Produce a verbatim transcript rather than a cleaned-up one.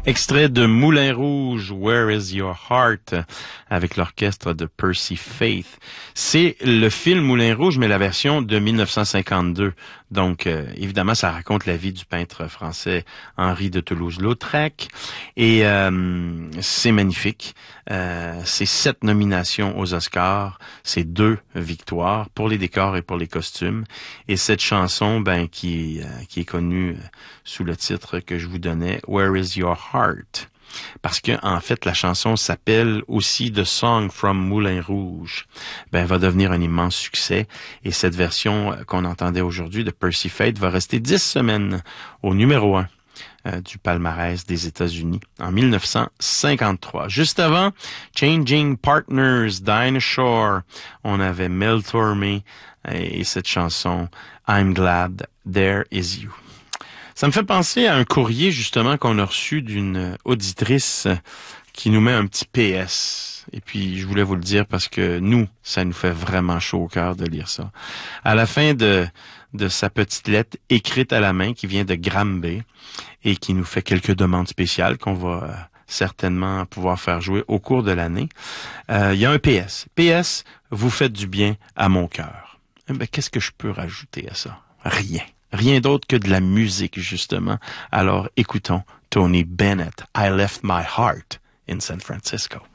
Extrait de Moulin Rouge, Where is Your Heart, avec l'orchestre de Percy Faith. C'est le film Moulin Rouge, mais la version de mille neuf cent cinquante-deux. Donc, euh, évidemment, ça raconte la vie du peintre français Henri de Toulouse-Lautrec. Et euh, c'est magnifique. Euh, c'est sept nominations aux Oscars. C'est deux victoires pour les décors et pour les costumes. Et cette chanson, ben, qui, euh, qui est connue sous le titre que je vous donnais, Where is Your Heart? Parce que, en fait, la chanson s'appelle aussi The Song from Moulin Rouge. Ben, va devenir un immense succès. Et cette version qu'on entendait aujourd'hui de Percy Faith va rester dix semaines au numéro un euh, du palmarès des États-Unis en mille neuf cent cinquante-trois. Juste avant, Changing Partners, Dinah Shore, on avait Mel Tormé et cette chanson I'm Glad There Is You. Ça me fait penser à un courrier, justement, qu'on a reçu d'une auditrice qui nous met un petit P S. Et puis, je voulais vous le dire parce que nous, ça nous fait vraiment chaud au cœur de lire ça. À la fin de, de sa petite lettre écrite à la main qui vient de Granby et qui nous fait quelques demandes spéciales qu'on va euh, certainement pouvoir faire jouer au cours de l'année, euh, il y a un P S. P S, vous faites du bien à mon cœur. Eh ben, qu'est-ce que je peux rajouter à ça? Rien. Rien d'autre que de la musique, justement. Alors, écoutons Tony Bennett, I Left My Heart in San Francisco.